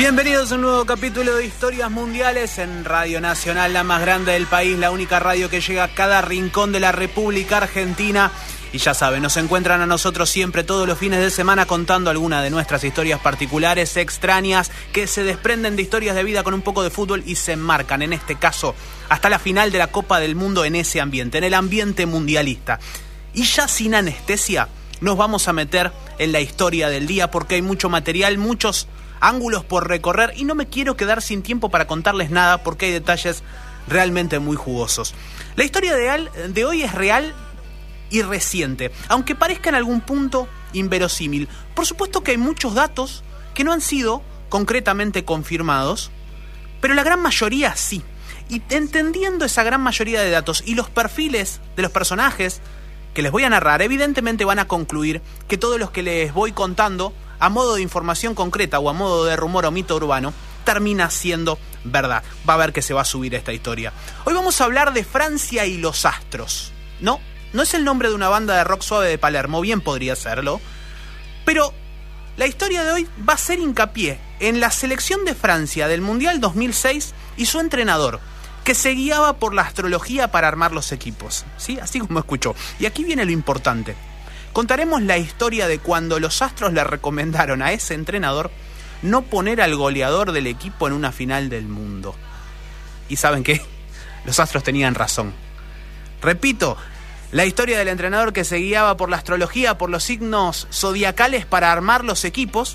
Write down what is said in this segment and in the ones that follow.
Bienvenidos a un nuevo capítulo de Historias Mundiales en Radio Nacional, la más grande del país, la única radio que llega a cada rincón de la República Argentina. Y ya saben, nos encuentran a nosotros siempre todos los fines de semana contando alguna de nuestras historias particulares, extrañas, que se desprenden de historias de vida con un poco de fútbol y se enmarcan, en este caso, hasta la final de la Copa del Mundo en ese ambiente, en el ambiente mundialista. Y ya sin anestesia, nos vamos a meter en la historia del día porque hay mucho material, muchos ángulos por recorrer y no me quiero quedar sin tiempo para contarles nada porque hay detalles realmente muy jugosos. La historia de hoy es real y reciente, aunque parezca en algún punto inverosímil. Por supuesto que hay muchos datos que no han sido concretamente confirmados, pero la gran mayoría sí. Y entendiendo esa gran mayoría de datos y los perfiles de los personajes que les voy a narrar, evidentemente van a concluir que todos los que les voy contando a modo de información concreta o a modo de rumor o mito urbano, termina siendo verdad. Va a ver que se va a subir esta historia. Hoy vamos a hablar de Francia y los Astros. No es el nombre de una banda de rock suave de Palermo, bien podría serlo, pero la historia de hoy va a ser hincapié en la selección de Francia del Mundial 2006 y su entrenador, que se guiaba por la astrología para armar los equipos. ¿Sí? Así como escuchó. Y aquí viene lo importante. Contaremos la historia de cuando los Astros le recomendaron a ese entrenador no poner al goleador del equipo en una final del mundo. ¿Y saben qué? Los Astros tenían razón. Repito, la historia del entrenador que se guiaba por la astrología, por los signos zodiacales para armar los equipos.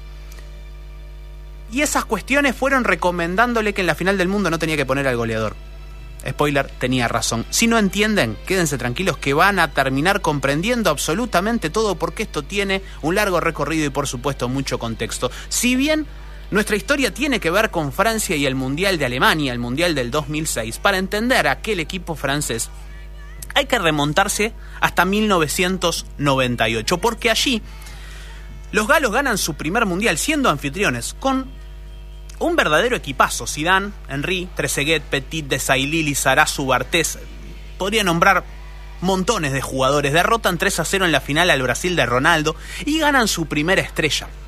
Y esas cuestiones fueron recomendándole que en la final del mundo no tenía que poner al goleador. Spoiler, tenía razón. Si no entienden, quédense tranquilos que van a terminar comprendiendo absolutamente todo porque esto tiene un largo recorrido y por supuesto mucho contexto. Si bien nuestra historia tiene que ver con Francia y el Mundial de Alemania, el Mundial del 2006, para entender a aquel equipo francés hay que remontarse hasta 1998, porque allí los galos ganan su primer Mundial siendo anfitriones con un verdadero equipazo. Zidane, Henry, Trezeguet, Petit, Desailly, Lizarazu, Bartés. Podría nombrar montones de jugadores. Derrotan 3-0 en la final al Brasil de Ronaldo y ganan su primera estrella.